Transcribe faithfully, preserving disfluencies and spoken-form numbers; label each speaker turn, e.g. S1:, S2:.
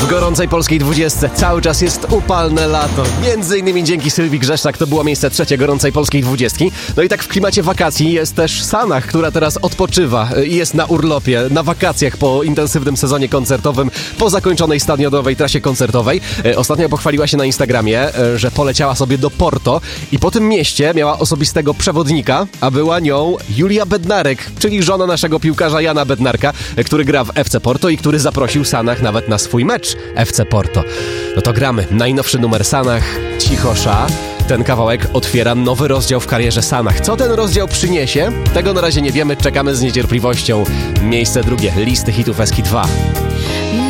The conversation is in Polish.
S1: gorącej polskiej dwudziestce. Cały czas jest upalne lato. Między innymi dzięki Sylwii Grzeszczak to było miejsce trzecie gorącej polskiej dwudziestki. No i tak w klimacie wakacji jest też Sanach, która teraz odpoczywa i jest na urlopie, na wakacjach po intensywnym sezonie koncertowym, po zakończonej stadionowej trasie koncertowej. Ostatnio pochwaliła się na Instagramie, że poleciała sobie do Porto i po tym mieście miała osobistego przewodnika, a była nią Julia Bednarek, czyli żona naszego piłkarza Jana Bednarka, który gra w F C Porto i który zaprosił Sanach nawet na swój mecz F C Porto. No to gramy. Najnowszy numer Sanach, Cichosza. Ten kawałek otwiera nowy rozdział w karierze Sanach. Co ten rozdział przyniesie? Tego na razie nie wiemy. Czekamy z niecierpliwością. Miejsce drugie. Listy hitów Eski dwa.